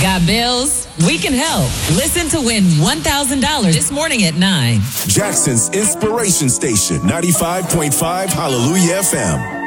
Got bills? We can help. Listen to win $1,000 this morning at 9. Jackson's Inspiration Station, 95.5 Hallelujah FM.